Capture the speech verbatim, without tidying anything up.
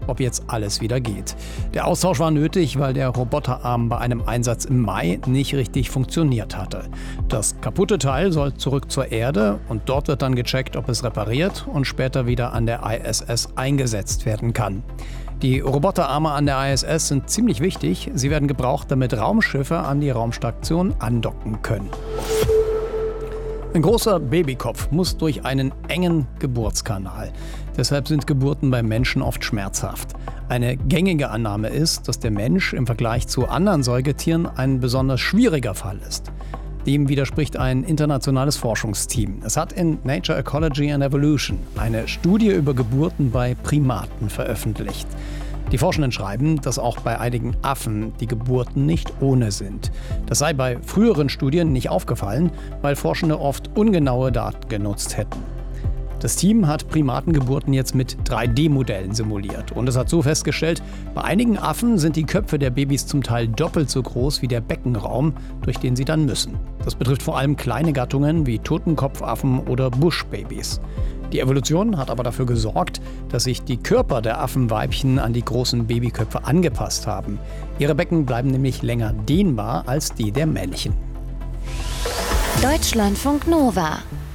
ob jetzt alles wieder geht. Der Austausch war nötig, weil der Roboterarm bei einem Einsatz im Mai nicht richtig funktioniert hatte. Das kaputte Teil soll zurück zur Erde und dort wird dann gecheckt, ob es repariert und später wieder an der I S S eingesetzt werden kann. Die Roboterarme an der I S S sind ziemlich wichtig. Sie werden gebraucht, damit Raumschiffe an die Raumstation andocken können. Ein großer Babykopf muss durch einen engen Geburtskanal. Deshalb sind Geburten beim Menschen oft schmerzhaft. Eine gängige Annahme ist, dass der Mensch im Vergleich zu anderen Säugetieren ein besonders schwieriger Fall ist. Dem widerspricht ein internationales Forschungsteam. Es hat in Nature Ecology and Evolution eine Studie über Geburten bei Primaten veröffentlicht. Die Forschenden schreiben, dass auch bei einigen Affen die Geburten nicht ohne sind. Das sei bei früheren Studien nicht aufgefallen, weil Forschende oft ungenaue Daten genutzt hätten. Das Team hat Primatengeburten jetzt mit drei D Modellen simuliert und es hat so festgestellt, bei einigen Affen sind die Köpfe der Babys zum Teil doppelt so groß wie der Beckenraum, durch den sie dann müssen. Das betrifft vor allem kleine Gattungen wie Totenkopfaffen oder Buschbabys. Die Evolution hat aber dafür gesorgt, dass sich die Körper der Affenweibchen an die großen Babyköpfe angepasst haben. Ihre Becken bleiben nämlich länger dehnbar als die der Männchen. Deutschlandfunk Nova